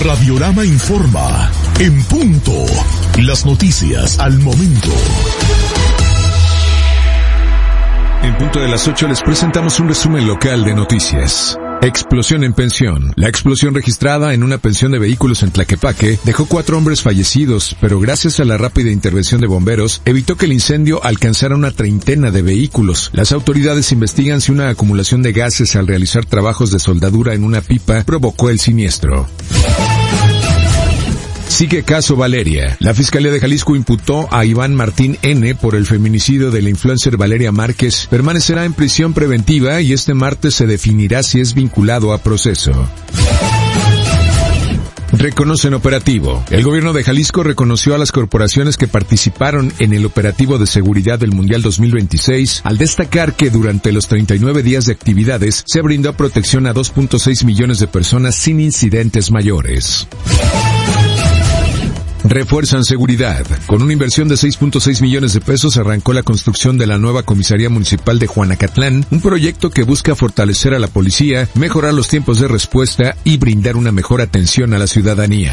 Radiorama informa. En punto. Las noticias al momento. En punto de las 8 les presentamos un resumen local de noticias. Explosión en pensión. La explosión registrada en una pensión de vehículos en Tlaquepaque dejó 4 hombres fallecidos, pero gracias a la rápida intervención de bomberos, evitó que el incendio alcanzara una treintena de vehículos. Las autoridades investigan si una acumulación de gases al realizar trabajos de soldadura en una pipa provocó el siniestro. Sigue caso Valeria. La Fiscalía de Jalisco imputó a Iván Martín N. por el feminicidio de la influencer Valeria Márquez. Permanecerá en prisión preventiva y este martes se definirá si es vinculado a proceso. Reconocen operativo. El gobierno de Jalisco reconoció a las corporaciones que participaron en el operativo de seguridad del Mundial 2026 al destacar que durante los 39 días de actividades se brindó protección a 2.6 millones de personas sin incidentes mayores. Refuerzan seguridad. Con una inversión de 6.6 millones de pesos arrancó la construcción de la nueva comisaría municipal de Juanacatlán, un proyecto que busca fortalecer a la policía, mejorar los tiempos de respuesta y brindar una mejor atención a la ciudadanía.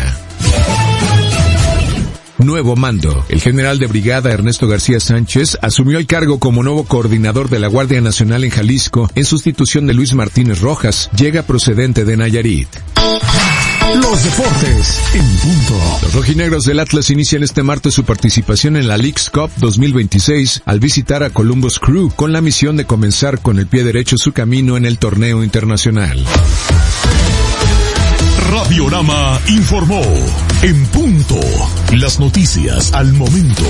Nuevo mando. El general de brigada Ernesto García Sánchez asumió el cargo como nuevo coordinador de la Guardia Nacional en Jalisco en sustitución de Luis Martínez Rojas. Llega procedente de Nayarit. Los deportes en punto. Los rojinegros del Atlas inician este martes su participación en la Leagues Cup 2026 al visitar a Columbus Crew con la misión de comenzar con el pie derecho su camino en el torneo internacional. Radiorama informó. En punto. Las noticias al momento.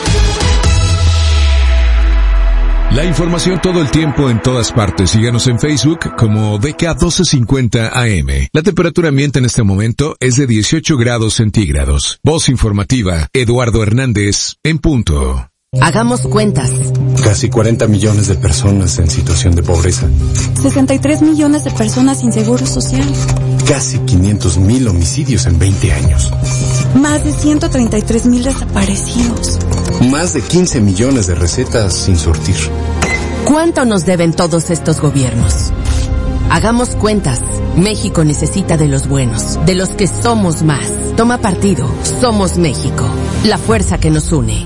La información todo el tiempo en todas partes. Síganos en Facebook como DK 1250 AM. La temperatura ambiente en este momento es de 18 grados centígrados. Voz informativa, Eduardo Hernández, en punto. Hagamos cuentas. Casi 40 millones de personas en situación de pobreza. 63 millones de personas sin seguro social. Casi 500,000 homicidios en 20 años. Más de 133,000 desaparecidos. Más de 15 millones de recetas sin surtir. ¿Cuánto nos deben todos estos gobiernos? Hagamos cuentas. México necesita de los buenos, de los que somos más. Toma partido. Somos México. La fuerza que nos une.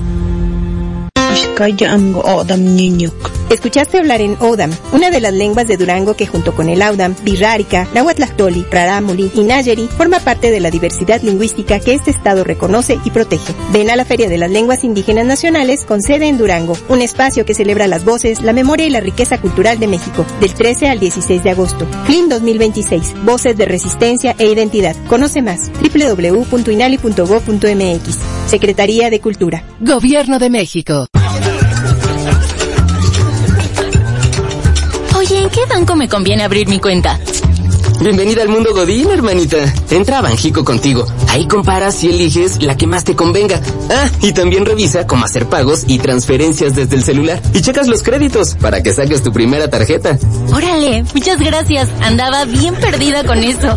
Escuchaste hablar en Odam, una de las lenguas de Durango que junto con el Audam, Birrárica, Nahuatlactoli, Rarámuri y Nayeri forma parte de la diversidad lingüística que este estado reconoce y protege. Ven a la Feria de las Lenguas Indígenas Nacionales con sede en Durango, un espacio que celebra las voces, la memoria y la riqueza cultural de México, del 13 al 16 de agosto. CLIM 2026, Voces de Resistencia e Identidad. Conoce más, www.inali.gov.mx. Secretaría de Cultura. Gobierno de México. Oye, ¿en qué banco me conviene abrir mi cuenta? Bienvenida al mundo Godín, hermanita. Entra a Banjico contigo. Ahí comparas y eliges la que más te convenga. Ah, y también revisa cómo hacer pagos y transferencias desde el celular. Y checas los créditos para que saques tu primera tarjeta. Órale, muchas gracias. Andaba bien perdida con eso.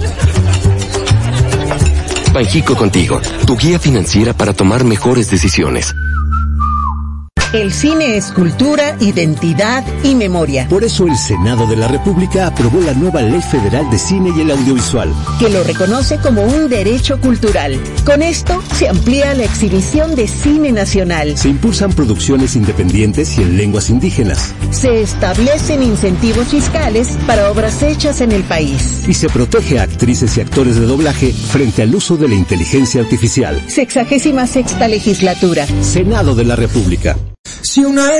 Banjico contigo, tu guía financiera para tomar mejores decisiones. El cine es cultura, identidad y memoria. Por eso el Senado de la República aprobó la nueva Ley Federal de Cine y el Audiovisual, que lo reconoce como un derecho cultural. Con esto se amplía la exhibición de cine nacional. Se impulsan producciones independientes y en lenguas indígenas. Se establecen incentivos fiscales para obras hechas en el país. Y se protege a actrices y actores de doblaje frente al uso de la inteligencia artificial. 66ª legislatura. Senado de la República. Si una